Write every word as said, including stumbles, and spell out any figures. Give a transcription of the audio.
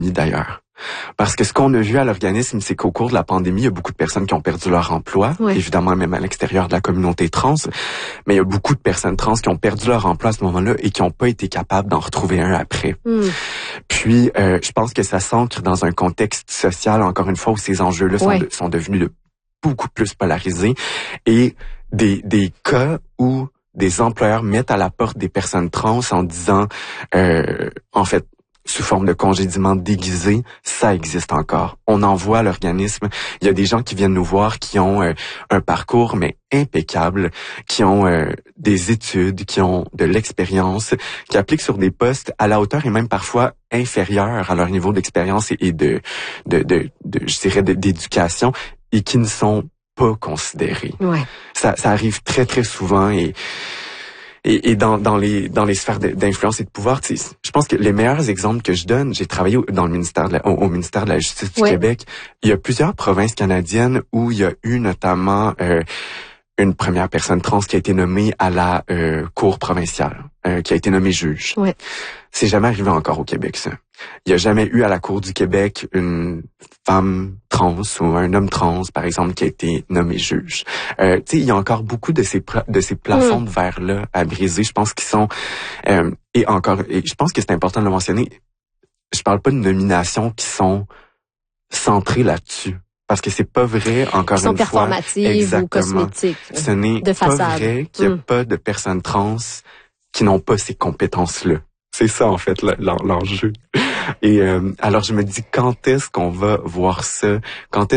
d'ailleurs. Parce que ce qu'on a vu à l'organisme, c'est qu'au cours de la pandémie, il y a beaucoup de personnes qui ont perdu leur emploi, oui. évidemment même à l'extérieur de la communauté trans, mais il y a beaucoup de personnes trans qui ont perdu leur emploi à ce moment-là et qui n'ont pas été capables d'en retrouver un après. Mm. Puis, euh, je pense que ça s'ancre dans un contexte social, encore une fois, où ces enjeux-là sont, oui. de, sont devenus de beaucoup plus polarisés et des, des cas où des employeurs mettent à la porte des personnes trans en disant, euh, en fait, sous forme de congédiement déguisé, ça existe encore. On envoie à l'organisme. Il y a des gens qui viennent nous voir qui ont euh, un parcours mais impeccable, qui ont euh, des études, qui ont de l'expérience, qui appliquent sur des postes à la hauteur et même parfois inférieurs à leur niveau d'expérience et, et de, de, de, de, je dirais, de, d'éducation et qui ne sont pas considérés. Ouais. Ça, ça arrive très très souvent et Et, et dans, dans les dans les sphères d'influence et de pouvoir, je pense que les meilleurs exemples que je donne, j'ai travaillé dans le ministère de la, au, au ministère de la Justice du oui. Québec. Il y a plusieurs provinces canadiennes où il y a eu notamment euh, une première personne trans qui a été nommée à la euh, cour provinciale, euh, qui a été nommée juge. Oui. C'est jamais arrivé encore au Québec, ça. Il n'y a jamais eu à la Cour du Québec une femme trans ou un homme trans, par exemple, qui a été nommé juge. Euh, tu sais, il y a encore beaucoup de ces de ces plafonds mmh. de verre-là à briser. Je pense qu'ils sont euh, et encore, et je pense que c'est important de le mentionner. Je parle pas de nominations qui sont centrées là-dessus. Parce que c'est pas vrai, encore Qui sont une fois. performatives exactement. Ou cosmétiques. Ce n'est de pas façade. vrai qu'il n'y a mmh. pas de personnes trans qui n'ont pas ces compétences-là. C'est ça, en fait, l'enjeu. Et euh, alors, je me dis, quand est-ce qu'on va voir ça? Quand est-ce